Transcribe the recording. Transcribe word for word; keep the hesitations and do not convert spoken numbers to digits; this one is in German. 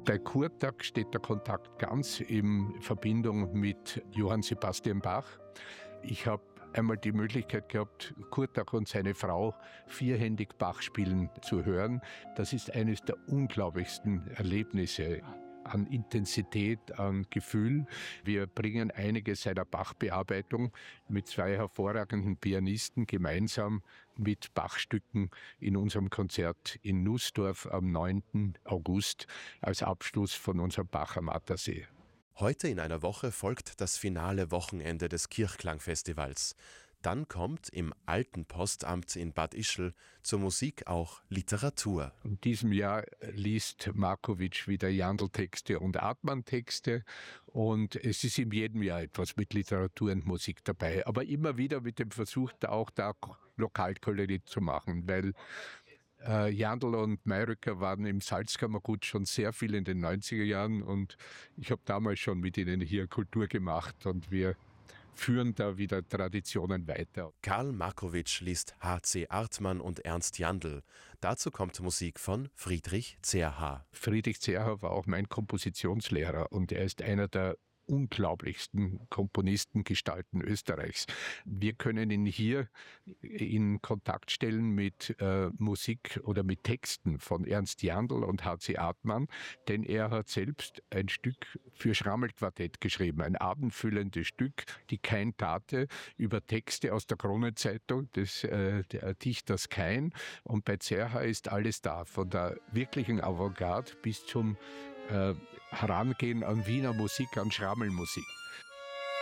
Bei Kurtag steht der Kontakt ganz in Verbindung mit Johann Sebastian Bach. Ich habe einmal die Möglichkeit gehabt, Kurtag und seine Frau vierhändig Bach spielen zu hören. Das ist eines der unglaublichsten Erlebnisse an Intensität, an Gefühl. Wir bringen einige seiner Bach-Bearbeitung mit zwei hervorragenden Pianisten gemeinsam mit Bach-Stücken in unserem Konzert in Nussdorf am neunten August als Abschluss von unserem Bach am Attersee. Heute in einer Woche folgt das finale Wochenende des Kirchklangfestivals. Dann kommt im alten Postamt in Bad Ischl zur Musik auch Literatur. In diesem Jahr liest Markovic wieder Jandl-Texte und Artmann-Texte und es ist in jedem Jahr etwas mit Literatur und Musik dabei, aber immer wieder mit dem Versuch, da auch da Lokalkolorit zu machen, weil äh, Jandl und Mayröcker waren im Salzkammergut schon sehr viel in den neunziger Jahren und ich habe damals schon mit ihnen hier Kultur gemacht und wir führen da wieder Traditionen weiter. Karl Markovic liest H C Artmann und Ernst Jandl. Dazu kommt Musik von Friedrich Zerha. Friedrich Zerha war auch mein Kompositionslehrer und er ist einer der unglaublichsten Komponistengestalten Österreichs. Wir können ihn hier in Kontakt stellen mit äh, Musik oder mit Texten von Ernst Jandl und H C Artmann, denn er hat selbst ein Stück für Schrammelquartett geschrieben, ein abendfüllendes Stück, die Kain-Tate, über Texte aus der Kronenzeitung des äh, der Dichters Kain. Und bei Zerha ist alles da, von der wirklichen Avantgarde bis zum äh, Herangehen an Wiener Musik, an Schrammelmusik.